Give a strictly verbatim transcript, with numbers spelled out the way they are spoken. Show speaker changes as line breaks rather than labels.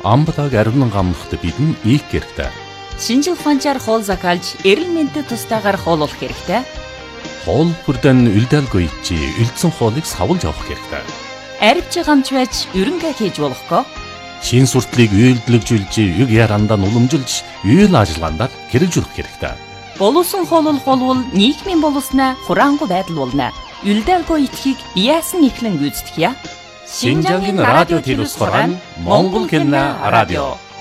Амбалаг ариунан гамнахад бидэн ийх хэрэгтэй.
Шинжил ухаанчаар хоол закалж, эрэл мэндэд тустаагаар хооллох хэрэгтэй.
Хоол бүрдэн үлдээлгүй чи үлдсэн хоолыг савлж авах хэрэгтэй.
Арвч гамч байж ерөнхий хийж болохгүй.
Шин суртлыг үйлдэлжүүлж, юг ярандаа уламжилж, үйл ажиллагаанд хэрэгжүүлэх хэрэгтэй.
Боловсон хооллох болвол нийгмийн боловсноо хураангуй байдал болно. Үлдээлгүй итгэхийг яасан ихлэн гүйцэтгэе.
Шинжангийн радио телевиз сургаан Монгол хэлний радио.